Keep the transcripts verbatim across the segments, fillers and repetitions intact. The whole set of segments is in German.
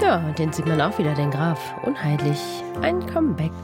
Ja, den sieht man auch wieder, den Graf. Unheimlich. Ein Comeback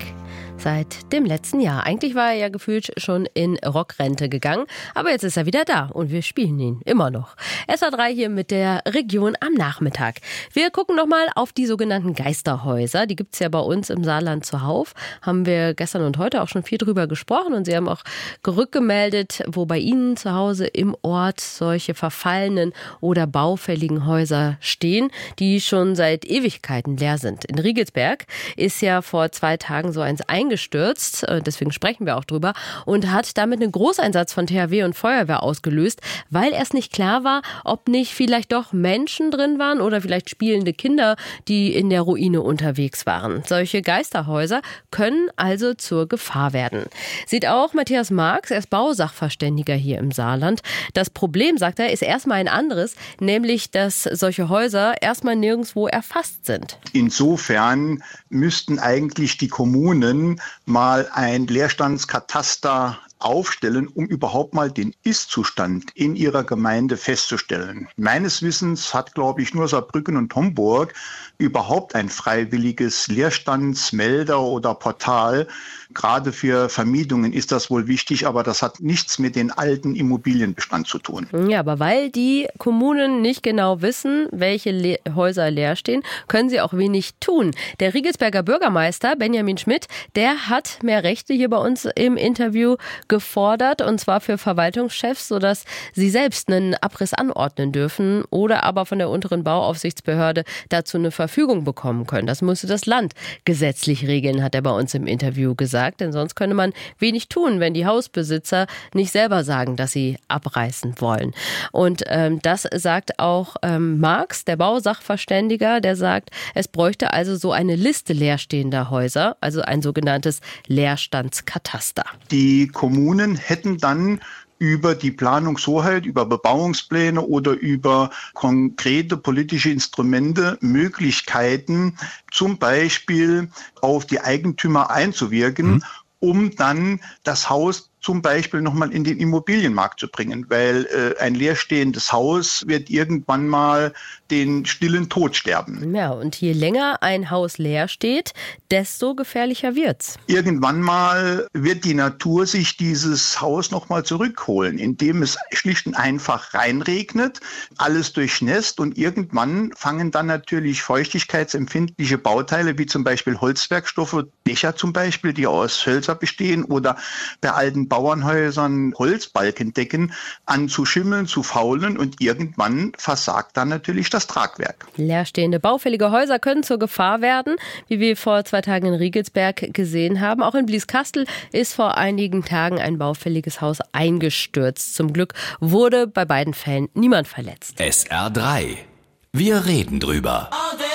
seit dem letzten Jahr. Eigentlich war er ja gefühlt schon in Rockrente gegangen, aber jetzt ist er wieder da und wir spielen ihn immer noch. S A drei hier mit der Region am Nachmittag. Wir gucken nochmal auf die sogenannten Geisterhäuser. Die gibt's ja bei uns im Saarland zuhauf. Haben wir gestern und heute auch schon viel drüber gesprochen und Sie haben auch rückgemeldet, wo bei Ihnen zu Hause im Ort solche verfallenen oder baufälligen Häuser stehen, die schon seit Ewigkeiten leer sind. In Riegelsberg ist ja vor zwei Tagen so eins eingestürzt, deswegen sprechen wir auch drüber, und hat damit einen Großeinsatz von T H W und Feuerwehr ausgelöst, weil erst nicht klar war, ob nicht vielleicht doch Menschen drin waren oder vielleicht spielende Kinder, die in der Ruine unterwegs waren. Solche Geisterhäuser können also zur Gefahr werden. Sieht auch Matthias Marx, er ist Bausachverständiger hier im Saarland. Das Problem, sagt er, ist erstmal ein anderes, nämlich, dass solche Häuser erstmal nirgendwo erfasst sind. Insofern müssten eigentlich die Kommunen mal ein Leerstandskataster aufstellen, um überhaupt mal den Ist-Zustand in ihrer Gemeinde festzustellen. Meines Wissens hat, glaube ich, nur Saarbrücken und Homburg überhaupt ein freiwilliges Leerstandsmelder oder Portal. Gerade für Vermietungen ist das wohl wichtig, aber das hat nichts mit den alten Immobilienbestand zu tun. Ja, aber weil die Kommunen nicht genau wissen, welche Le- Häuser leer stehen, können sie auch wenig tun. Der Riegelsberger Bürgermeister Benjamin Schmidt, der hat mehr Rechte hier bei uns im Interview gefordert, und zwar für Verwaltungschefs, sodass sie selbst einen Abriss anordnen dürfen oder aber von der unteren Bauaufsichtsbehörde dazu eine Verfügung bekommen können. Das müsste das Land gesetzlich regeln, hat er bei uns im Interview gesagt, denn sonst könne man wenig tun, wenn die Hausbesitzer nicht selber sagen, dass sie abreißen wollen. Und ähm, das sagt auch ähm, Marx, der Bausachverständiger, der sagt, es bräuchte also so eine Liste leerstehender Häuser, also ein sogenanntes Leerstandskataster. Die Kommunen hätten dann über die Planungshoheit, über Bebauungspläne oder über konkrete politische Instrumente Möglichkeiten, zum Beispiel auf die Eigentümer einzuwirken, mhm. um dann das Haus zum Beispiel nochmal in den Immobilienmarkt zu bringen, weil äh, ein leerstehendes Haus wird irgendwann mal den stillen Tod sterben. Ja, und je länger ein Haus leer steht, desto gefährlicher wird's. Irgendwann mal wird die Natur sich dieses Haus nochmal zurückholen, indem es schlicht und einfach reinregnet, alles durchnässt, und irgendwann fangen dann natürlich feuchtigkeitsempfindliche Bauteile, wie zum Beispiel Holzwerkstoffe, Dächer zum Beispiel, die aus Hölzer bestehen, oder bei alten Bauernhäusern Holzbalkendecken, an zu schimmeln, zu faulen, und irgendwann versagt dann natürlich das Tragwerk. Leerstehende, baufällige Häuser können zur Gefahr werden, wie wir vor zwei Tagen in Riegelsberg gesehen haben. Auch in Blieskastel ist vor einigen Tagen ein baufälliges Haus eingestürzt. Zum Glück wurde bei beiden Fällen niemand verletzt. S R drei. Wir reden drüber.